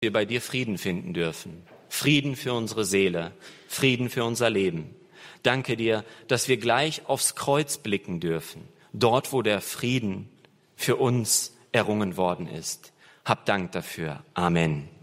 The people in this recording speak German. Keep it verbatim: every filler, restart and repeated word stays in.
wir bei dir Frieden finden dürfen. Frieden für unsere Seele, Frieden für unser Leben. Danke dir, dass wir gleich aufs Kreuz blicken dürfen, dort, wo der Frieden für uns errungen worden ist. Hab Dank dafür. Amen.